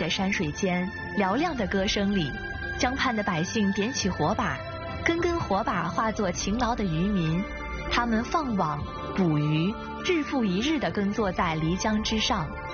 的山水间，嘹亮的歌声里，江畔的百姓点起火把，根根火把化作勤劳的渔民，他们放网捕鱼，日复一日地耕作在漓江之上，